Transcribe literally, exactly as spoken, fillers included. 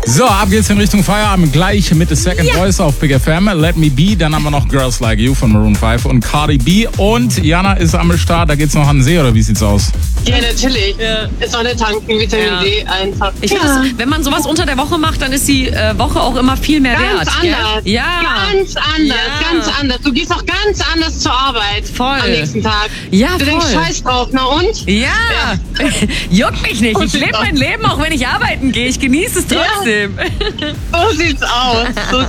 So, ab geht's in Richtung Feierabend. Gleich mit The Second ja. Voice auf Big F M. Let Me Be. Dann haben wir noch Girls Like You von Maroon fünf und Cardi B. Und Jana ist am Start. Da geht's noch an den See, oder wie sieht's aus? Ja, natürlich. Ja. Sonne tanken, Vitamin ja. D einfach. Ich ja. weiß, wenn man sowas unter der Woche macht, dann ist die äh, Woche auch immer viel mehr ganz wert. Ganz anders. Gell? Ja. Ganz anders, ja. ganz anders. Du gehst auch ganz anders zur Arbeit. Voll. Am nächsten Tag. Ja, du voll. denkst, scheiß drauf, na und? Ja. ja. Juckt mich nicht. Ich lebe mein Leben, auch wenn ich arbeiten gehe. Ich genieße es trotzdem. Ja. So sieht's aus. So